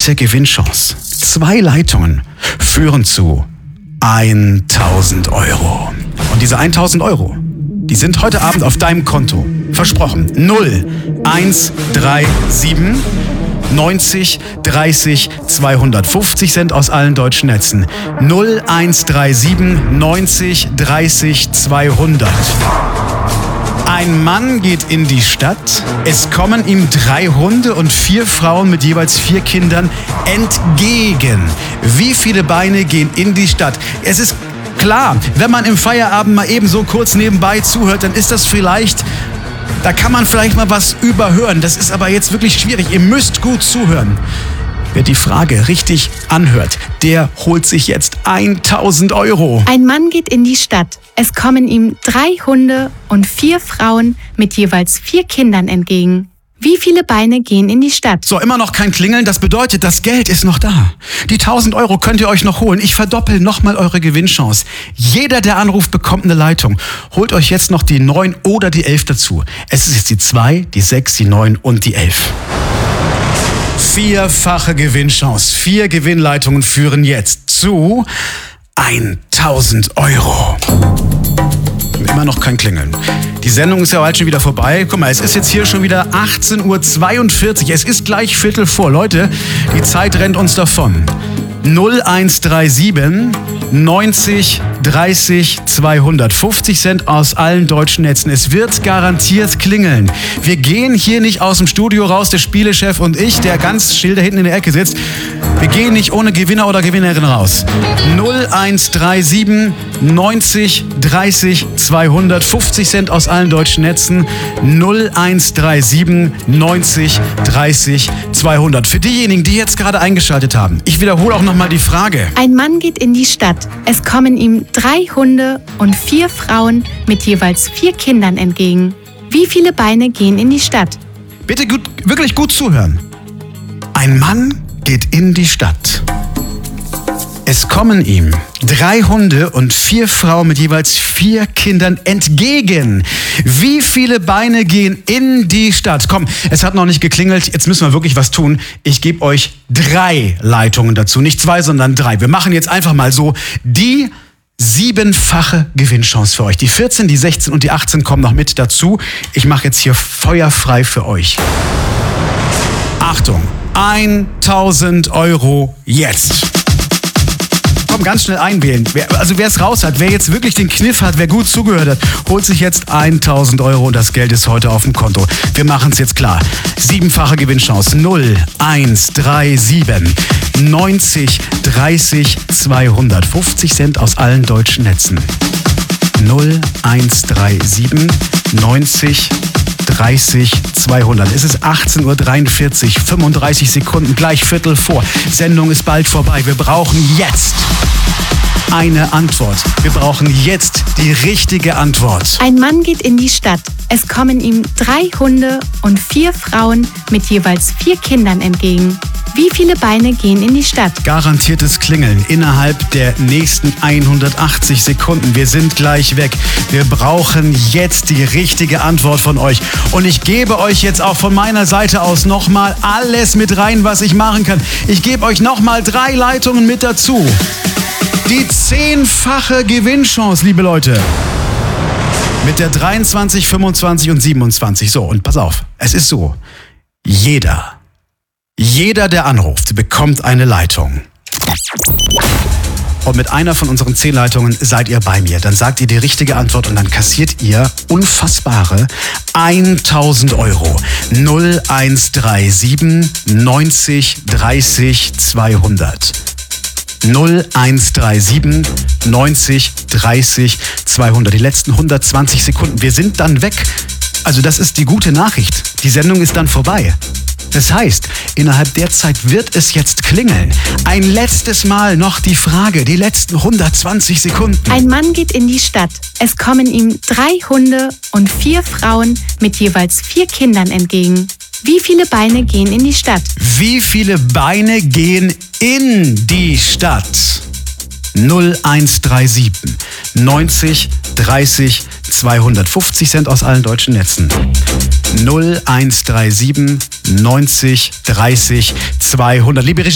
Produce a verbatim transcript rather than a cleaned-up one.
zweite Gewinnchance. Zwei Leitungen führen zu tausend Euro. Und diese tausend Euro, die sind heute Abend auf deinem Konto. Versprochen. null eins drei sieben neunzig dreißig zweihundertfünfzig Cent aus allen deutschen Netzen. null eins drei sieben neunzig dreißig zweihundert. Ein Mann geht in die Stadt. Es kommen ihm drei Hunde und vier Frauen mit jeweils vier Kindern entgegen. Wie viele Beine gehen in die Stadt? Es ist klar, wenn man im Feierabend mal eben so kurz nebenbei zuhört, dann ist das vielleicht, da kann man vielleicht mal was überhören. Das ist aber jetzt wirklich schwierig. Ihr müsst gut zuhören. Wer die Frage richtig anhört, der holt sich jetzt tausend Euro. Ein Mann geht in die Stadt. Es kommen ihm drei Hunde und vier Frauen mit jeweils vier Kindern entgegen. Wie viele Beine gehen in die Stadt? So, immer noch kein Klingeln. Das bedeutet, das Geld ist noch da. Die tausend Euro könnt ihr euch noch holen. Ich verdoppel nochmal eure Gewinnchance. Jeder, der anruft, bekommt eine Leitung. Holt euch jetzt noch die neun oder die elf dazu. Es ist jetzt die zwei, die sechs, die neun und die elf. Vierfache Gewinnchance. Vier Gewinnleitungen führen jetzt zu tausend Euro. Immer noch kein Klingeln. Die Sendung ist ja bald schon wieder vorbei. Guck mal, es ist jetzt hier schon wieder achtzehn Uhr zweiundvierzig. Es ist gleich Viertel vor. Leute, die Zeit rennt uns davon. null eins drei sieben neunzig dreißig zweihundertfünfzig Cent aus allen deutschen Netzen. Es wird garantiert klingeln. Wir gehen hier nicht aus dem Studio raus, der Spielechef und ich, der ganz still da hinten in der Ecke sitzt. Wir gehen nicht ohne Gewinner oder Gewinnerin raus. null eins drei sieben neunzig dreißig zweihundertfünfzig Cent aus allen deutschen Netzen. null eins drei sieben neunzig dreißig zweihundert. Für diejenigen, die jetzt gerade eingeschaltet haben, ich wiederhole auch nochmal die Frage. Ein Mann geht in die Stadt. Es kommen ihm drei Hunde und vier Frauen mit jeweils vier Kindern entgegen. Wie viele Beine gehen in die Stadt? Bitte gut, wirklich gut zuhören. Ein Mann geht in die Stadt. Es kommen ihm drei Hunde und vier Frauen mit jeweils vier Kindern entgegen. Wie viele Beine gehen in die Stadt? Komm, es hat noch nicht geklingelt. Jetzt müssen wir wirklich was tun. Ich gebe euch drei Leitungen dazu. Nicht zwei, sondern drei. Wir machen jetzt einfach mal so die siebenfache Gewinnchance für euch. Die vierzehn, die sechzehn und die achtzehn kommen noch mit dazu. Ich mache jetzt hier feuerfrei für euch. Achtung, tausend Euro jetzt. Komm, ganz schnell einwählen. Wer, also wer es raus hat, wer jetzt wirklich den Kniff hat, wer gut zugehört hat, holt sich jetzt tausend Euro und das Geld ist heute auf dem Konto. Wir machen es jetzt klar. Siebenfache Gewinnchance. null eins drei sieben neunzig dreißig zweihundertfünfzig Cent aus allen deutschen Netzen. null eins drei sieben neunzig dreißig zweihundert. Es ist achtzehn Uhr dreiundvierzig, fünfunddreißig Sekunden, gleich Viertel vor. Sendung ist bald vorbei. Wir brauchen jetzt eine Antwort. Wir brauchen jetzt die richtige Antwort. Ein Mann geht in die Stadt. Es kommen ihm drei Hunde und vier Frauen mit jeweils vier Kindern entgegen. Wie viele Beine gehen in die Stadt? Garantiertes Klingeln innerhalb der nächsten hundertachtzig Sekunden. Wir sind gleich weg. Wir brauchen jetzt die richtige Antwort von euch. Und ich gebe euch jetzt auch von meiner Seite aus nochmal alles mit rein, was ich machen kann. Ich gebe euch nochmal drei Leitungen mit dazu. Die zehnfache Gewinnchance, liebe Leute. Mit der dreiundzwanzig, fünfundzwanzig und siebenundzwanzig. So, und pass auf, es ist so. Jeder, jeder, der anruft, bekommt eine Leitung. Und mit einer von unseren zehn Leitungen seid ihr bei mir. Dann sagt ihr die richtige Antwort und dann kassiert ihr unfassbare tausend Euro. null eins drei sieben neunzig dreißig zweihundert. null eins drei sieben neunzig dreißig zweihundert. Die letzten hundertzwanzig Sekunden. Wir sind dann weg. Also das ist die gute Nachricht. Die Sendung ist dann vorbei. Das heißt, innerhalb der Zeit wird es jetzt klingeln. Ein letztes Mal noch die Frage, die letzten hundertzwanzig Sekunden. Ein Mann geht in die Stadt. Es kommen ihm drei Hunde und vier Frauen mit jeweils vier Kindern entgegen. Wie viele Beine gehen in die Stadt? Wie viele Beine gehen in die Stadt? null eins drei sieben neunzig dreißig zweihundertfünfzig Cent aus allen deutschen Netzen. null eins drei sieben neunzig dreißig zweihundert. Liebe